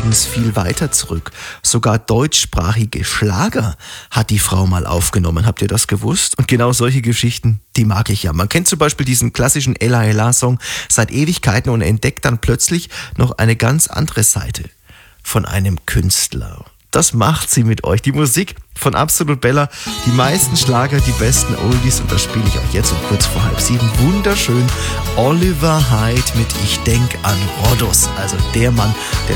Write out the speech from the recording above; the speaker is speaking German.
übrigens viel weiter zurück. Sogar deutschsprachige Schlager hat die Frau mal aufgenommen. Habt ihr das gewusst? Und genau solche Geschichten, die mag ich ja. Man kennt zum Beispiel diesen klassischen Ella Ella Song seit Ewigkeiten und entdeckt dann plötzlich noch eine ganz andere Seite von einem Künstler. Das macht sie mit euch. Die Musik von Absolut Bella, die meisten Schlager, die besten Oldies, und das spiele ich euch jetzt um kurz vor 6:30. Wunderschön. Oliver Hyde mit Ich denk an Rhodos, also der Mann, der